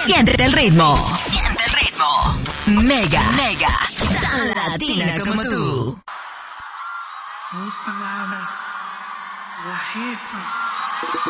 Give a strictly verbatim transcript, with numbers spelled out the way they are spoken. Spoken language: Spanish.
Siente el ritmo. Siente el ritmo. Mega, mega, tan latina como tú. Dos palabras, la jefa.